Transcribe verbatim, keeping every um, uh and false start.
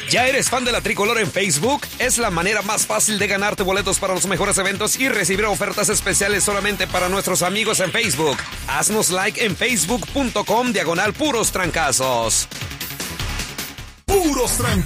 ¿Ya eres fan de la Tricolor en Facebook? Es la manera más fácil de ganarte boletos para los mejores eventos y recibir ofertas especiales solamente para nuestros amigos en Facebook. Haznos like en facebook punto com diagonal puros trancazos. Puros trancazos.